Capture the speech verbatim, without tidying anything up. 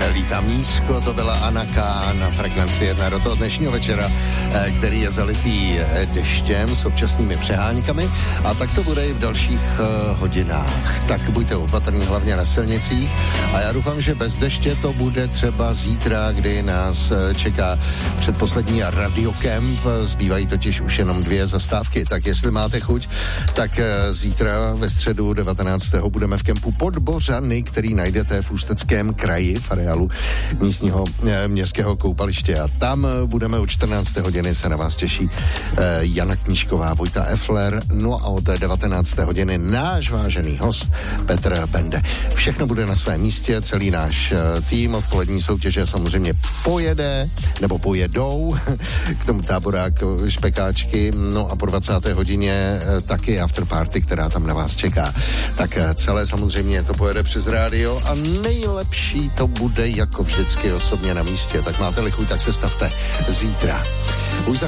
Lítá Mísko, to byla Anna K. na Frekvenci jedna do toho dnešního večera, který je zalitý deštěm s občasnými přeháňkami a tak to bude i v dalších uh, hodinách. Tak buďte opatrní hlavně na silnicích a já doufám, že bez deště to bude třeba zítra, kdy nás čeká předposlední radiokemp, zbývají totiž už jenom dvě zastávky, tak jestli máte chuť, tak uh, zítra ve středu devatenáctého budeme v kempu Podbořany, který najdete v Ústeckém kraji v areálu místního e, městského koupaliště a tam budeme od čtrnácté hodiny se na vás těší e, Jana Knížková, Vojta Effler, no a od devatenácté hodiny náš vážený host Petr Bende. Všechno bude na svém místě, celý náš e, tým odpolední soutěže samozřejmě pojede, nebo pojedou k tomu táborák špekáčky, no a po dvacáté hodině e, taky afterparty, která tam na vás čeká. Tak e, celé samozřejmě to pojede přes rádio a nejlepší to bude jako vždycky osobně na místě. Tak máte-li chuť, tak se stavte zítra. Už za